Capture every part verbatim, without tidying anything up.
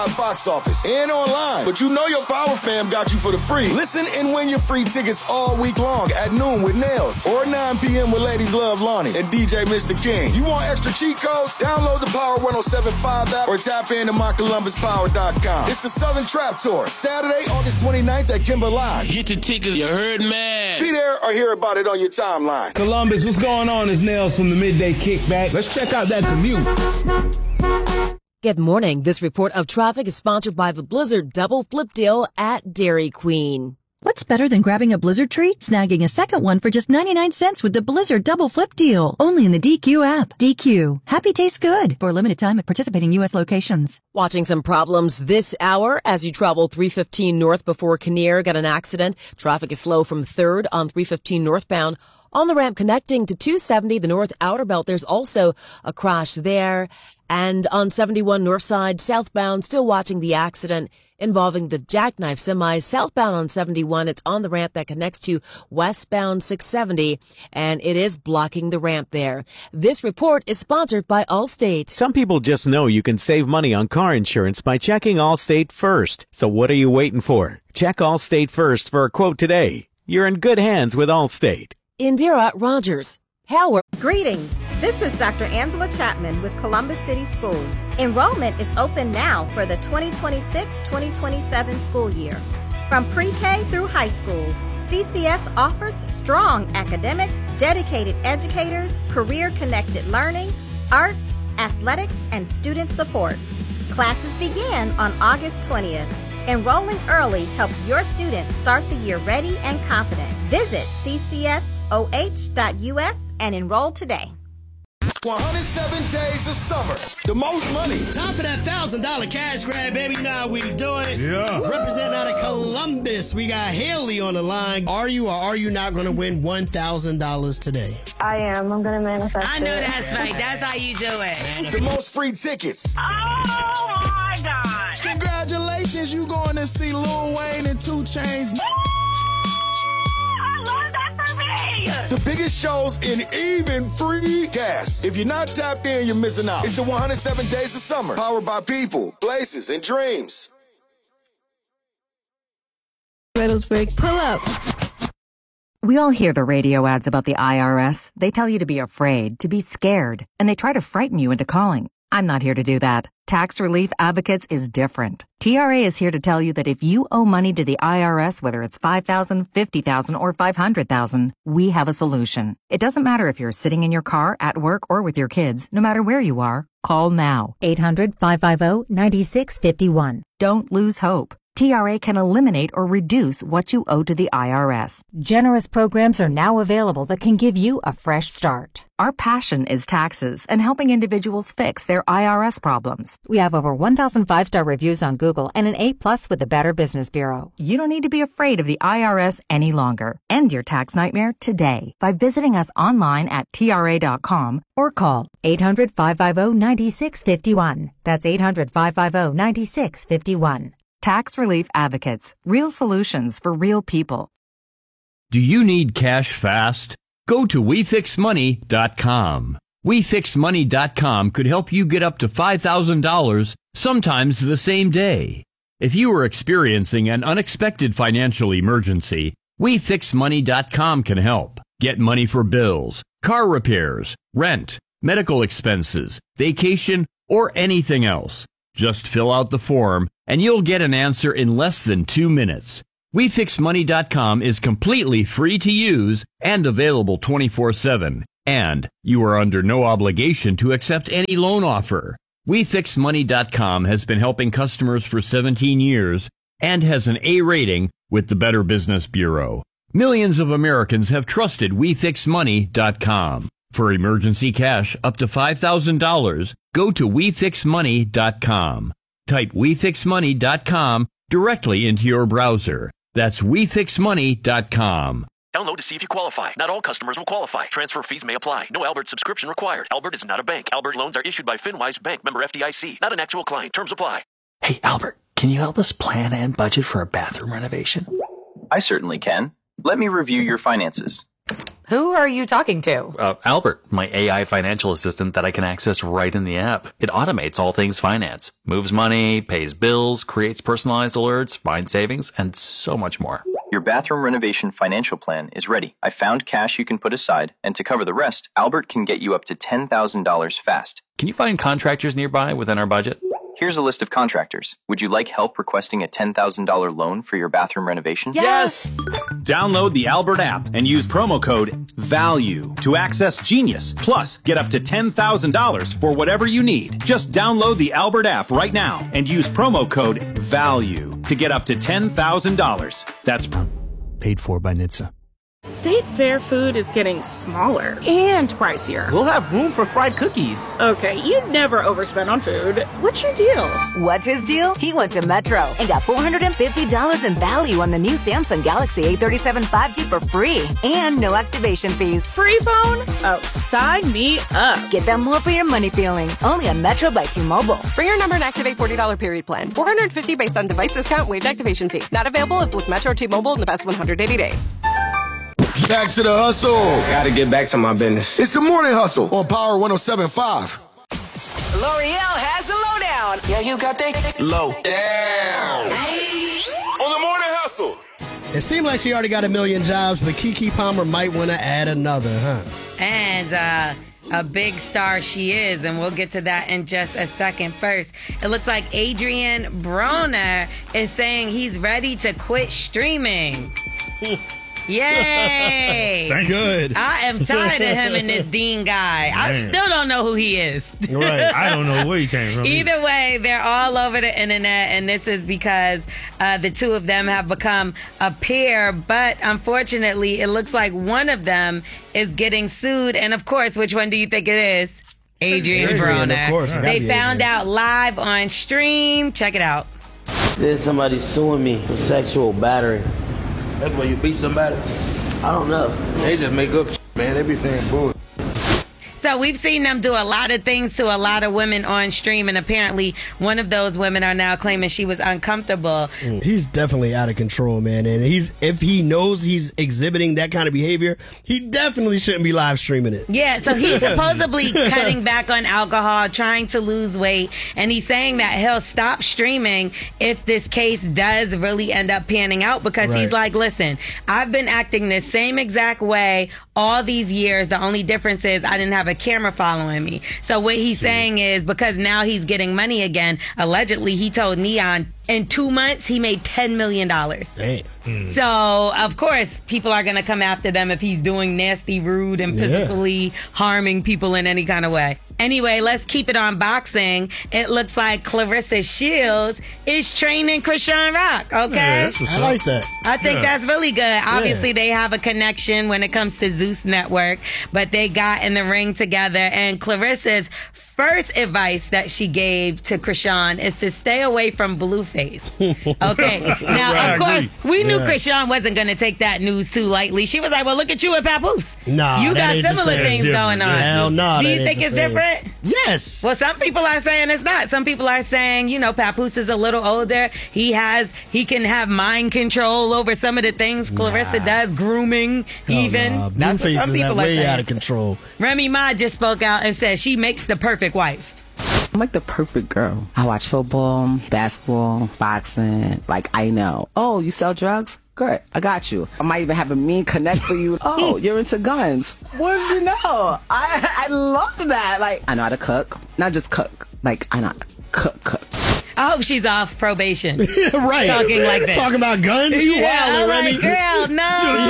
box office and online. But you know your Power fam got you for the free. Listen and win your free tickets all week long at noon with Nails or nine p.m. with Ladies Love Lonnie and D J Mister King. You want extra cheat codes? Download the Power ten seventy-five app or tap into my columbus power dot com. It's the Southern Trap Tour, Saturday, August twenty-ninth at Kimber Live. Get your tickets, you heard, man. Be there or hear about it on your timeline. Columbus, what's going on? It's Nails from the Midday Kickback. Let's check out that commute. Good morning. This report of traffic is sponsored by the Blizzard Double Flip Deal at Dairy Queen. What's better than grabbing a Blizzard treat? Snagging a second one for just ninety-nine cents with the Blizzard Double Flip Deal. Only in the D Q app. D Q. Happy tastes good. For a limited time at participating U S locations. Watching some problems this hour as you travel three fifteen north before Kinnear got an accident. Traffic is slow from third on three fifteen northbound. On the ramp connecting to two seventy, the North Outer Belt, there's also a crash there. And on seventy-one north side, southbound, still watching the accident involving the jackknife semi. Southbound on seventy-one, it's on the ramp that connects to westbound six seventy, and it is blocking the ramp there. This report is sponsored by Allstate. Some people just know you can save money on car insurance by checking Allstate first. So what are you waiting for? Check Allstate first for a quote today. You're in good hands with Allstate. Indira Rogers. Howard. Greetings. This is Doctor Angela Chapman with Columbus City Schools. Enrollment is open now for the twenty twenty-six twenty twenty-seven school year. From pre-K through high school, C C S offers strong academics, dedicated educators, career-connected learning, arts, athletics, and student support. Classes begin on August twentieth. Enrolling early helps your students start the year ready and confident. Visit c c s o h dot u s and enroll today. one hundred seven days of summer. The most money. Time for that one thousand dollars cash grab, baby. You know how we do it. Yeah. Representing out of Columbus, we got Haley on the line. Are you or are you not going to win one thousand dollars today? I am. I'm going to manifest I know it. that's right. That's how you do it. The most free tickets. Oh, my God. Congratulations, you going to see Lil Wayne and two Chainz. The biggest shows in even free gas. If you're not tapped in, you're missing out. It's the one hundred seven days of summer. Powered by people, places, and dreams. Reynoldsburg, pull up. We all hear the radio ads about the I R S. They tell you to be afraid, to be scared, and they try to frighten you into calling. I'm not here to do that. Tax Relief Advocates is different. T R A is here to tell you that if you owe money to the I R S, whether it's five thousand dollars, fifty thousand dollars, or five hundred thousand dollars, we have a solution. It doesn't matter if you're sitting in your car, at work, or with your kids. No matter where you are, call now. eight hundred, five five zero, nine six five one. Don't lose hope. T R A can eliminate or reduce what you owe to the I R S. Generous programs are now available that can give you a fresh start. Our passion is taxes and helping individuals fix their I R S problems. We have over one thousand five-star reviews on Google and an A plus with the Better Business Bureau. You don't need to be afraid of the I R S any longer. End your tax nightmare today by visiting us online at T R A dot com or call eight hundred, five five zero, nine six five one. That's eight hundred, five five zero, nine six five one. Tax Relief Advocates. Real solutions for real people. Do you need cash fast? Go to we fix money dot com. we fix money dot com could help you get up to five thousand dollars, sometimes the same day. If you are experiencing an unexpected financial emergency, we fix money dot com can help. Get money for bills, car repairs, rent, medical expenses, vacation, or anything else. Just fill out the form and you'll get an answer in less than two minutes. we fix money dot com is completely free to use and available twenty-four seven. And you are under no obligation to accept any loan offer. we fix money dot com has been helping customers for seventeen years and has an A rating with the Better Business Bureau. Millions of Americans have trusted we fix money dot com. For emergency cash up to five thousand dollars, go to we fix money dot com. Type we fix money dot com directly into your browser. That's we fix money dot com. Download to see if you qualify. Not all customers will qualify. Transfer fees may apply. No Albert subscription required. Albert is not a bank. Albert loans are issued by FinWise Bank, member F D I C. Not an actual client. Terms apply. Hey, Albert, can you help us plan and budget for a bathroom renovation? I certainly can. Let me review your finances. Who are you talking to? Uh, Albert, my A I financial assistant that I can access right in the app. It automates all things finance, moves money, pays bills, creates personalized alerts, finds savings, and so much more. Your bathroom renovation financial plan is ready. I found cash you can put aside, and to cover the rest, Albert can get you up to ten thousand dollars fast. Can you find contractors nearby within our budget? Here's a list of contractors. Would you like help requesting a ten thousand dollars loan for your bathroom renovation? Yes! Download the Albert app and use promo code VALUE to access Genius. Plus, get up to ten thousand dollars for whatever you need. Just download the Albert app right now and use promo code VALUE to get up to ten thousand dollars. That's paid for by N H T S A. State Fair food is getting smaller and pricier. We'll have room for fried cookies. Okay, you never overspend on food. What's your deal? What's his deal? He went to Metro and got four hundred fifty dollars in value on the new Samsung Galaxy A thirty-seven five G for free and no activation fees. Free phone? Oh, sign me up. Get that more for your money feeling. Only on Metro by T-Mobile. Bring your number and activate forty dollars period plan. four hundred fifty dollars based on device discount, waived activation fee. Not available if with Metro T-Mobile in the past one hundred eighty days. Back to the hustle. Gotta get back to my business. It's the morning hustle on Power one oh seven point five. L'Oreal has the lowdown. Yeah, you got that low down. On the morning hustle. It seemed like she already got a million jobs, but Keke Palmer might want to add another, huh? And uh, a big star she is, and we'll get to that in just a second. First, it looks like Adrian Broner is saying he's ready to quit streaming. Yay! Thank Good. I am tired of him and this Dean guy. I Man. still don't know who he is. Right. I don't know where he came from. Either way, they're all over the internet, and this is because uh, the two of them have become a pair. But unfortunately, it looks like one of them is getting sued. And of course, which one do you think it is? Adrian, Adrian, Broner. of course. It gotta They be found Adrian. out live on stream. Check it out. There's somebody suing me for sexual battery. That's why you beat somebody? I don't know. They just make up man. They be saying bull. So we've seen them do a lot of things to a lot of women on stream, and apparently one of those women are now claiming she was uncomfortable. He's definitely out of control, man. And he's if he knows he's exhibiting that kind of behavior, he definitely shouldn't be live streaming it. Yeah, so he's supposedly cutting back on alcohol, trying to lose weight, and he's saying that he'll stop streaming if this case does really end up panning out, because Right. he's like, listen, I've been acting the same exact way all these years. The only difference is I didn't have a camera following me. So what he's saying is, because now he's getting money again, allegedly he told Neon in two months he made ten million dollars. Damn. So, of course, people are going to come after them if he's doing nasty, rude, and Yeah. physically harming people in any kind of way. Anyway, let's keep it on boxing. It looks like Clarissa Shields is training Krishan Rock, okay? Yeah, that's what's I up. like that. I think Yeah. that's really good. Obviously, Yeah. they have a connection when it comes to Zeus Network, but they got in the ring together, and Clarissa's first advice that she gave to Krishan is to stay away from Blueface. Okay. Now, Right, of I course, agree. we knew Yeah. Krishan wasn't going to take that news too lightly. She was like, well, look at you and Papoose. Nah, you that got ain't the similar same. things Different. going on. Hell no, Do that you ain't think the it's same. different? Yes. Well, some people are saying it's not. Some people are saying, you know, Papoose is a little older. He has, he can have mind control over some of the things Clarissa does, grooming, Hell even. nah. That's what Blueface some is people are way saying. out of control. Remy Ma just spoke out and said she makes the perfect wife. I'm like the perfect girl. I watch football, basketball, boxing. Like, I know. Oh, you sell drugs? Great. I got you. I might even have a mean connect for you. Oh, you're into guns. What did you know? I I love that. Like, I know how to cook. Not just cook. Like, I know how to cook, cook. I hope she's off probation. Right. Talking like that. Talking about guns? You yeah, wildin', I'm Remy. like, girl, no.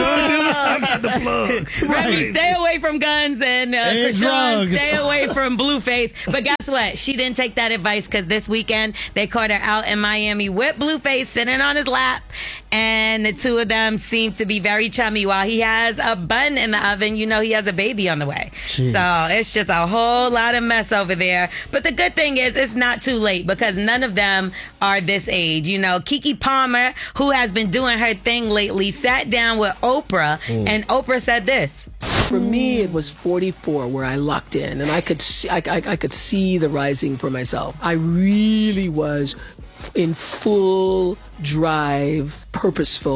I got the plug. Remy, stay away from guns, and, uh, And Krishan, drugs. stay away from Blueface. But guess what? She didn't take that advice, because this weekend they caught her out in Miami with Blueface sitting on his lap, and the two of them seem to be very chummy while he has a bun in the oven. You know he has a baby on the way. Jeez. So it's just a whole lot of mess over there. But the good thing is it's not too late, because none of them are this age. You know, Keke Palmer, who has been doing her thing lately, sat down with Oprah, Mm. and Oprah said this. For me, it was forty-four where I locked in, and I could see, I, I, I could see the rising for myself. I really was in full drive, purposeful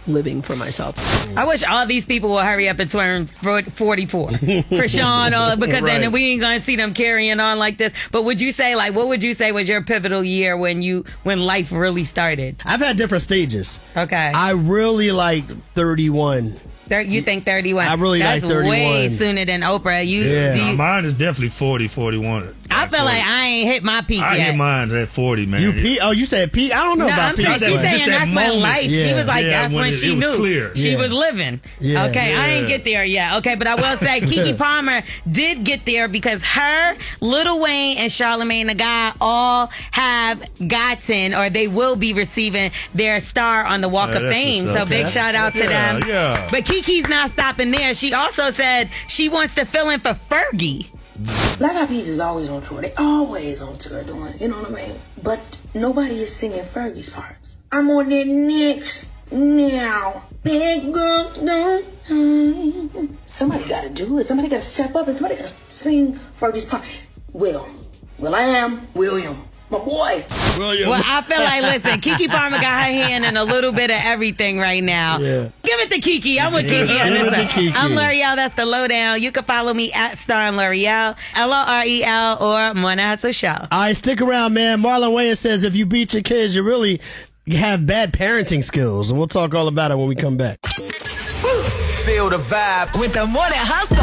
living for myself. I wish all these people will hurry up and turn forty-four. For Sean, uh, because Right. then we ain't going to see them carrying on like this. But would you say, like, what would you say was your pivotal year when you when life really started? I've had different stages. Okay. I really like thirty-one. Thir- You think thirty-one? I really That's like thirty-one. way sooner than Oprah. You, Yeah. do you- Mine is definitely forty, forty-one. I feel like I ain't hit my peak I yet. hit mine at forty, man. You peak? Oh, you said peak? I don't know No, about I'm peak. saying she's Just saying that that's when moment. life. She Yeah. was like, Yeah, that's when when it- she it was knew clear. she Yeah. was living. Yeah. Okay, I ain't Yeah. get there yet. Okay, but I will say Keke Palmer did get there because her, Lil Wayne, and Charlamagne the God all have gotten or they will be receiving their star on the Walk Yeah, of that's Fame. what's So up. big That's- shout out to yeah, them. yeah. But Keke's not stopping there. She also said she wants to fill in for Fergie. Black Eyed Peas is always on tour. They always on tour doing, you know what I mean? But nobody is singing Fergie's parts. I'm on that next now. Big girl, don't. Somebody got to do it. Somebody got to step up and somebody got to sing Fergie's part. Will. Will I am. William. My boy. William. Well, I feel like, listen, Keke Palmer got her hand in a little bit of everything right now. Yeah. Give it to Keke. I'm with Keke on Give it this to one. Keke. I'm L'Oreal. That's the lowdown. You can follow me at Star and L'Oreal, L O R E L, or Morning Hustle Show. All right, stick around, man. Marlon Wayans says if you beat your kids, you really have bad parenting skills. And we'll talk all about it when we come back. Feel the vibe with the Morning Hustle.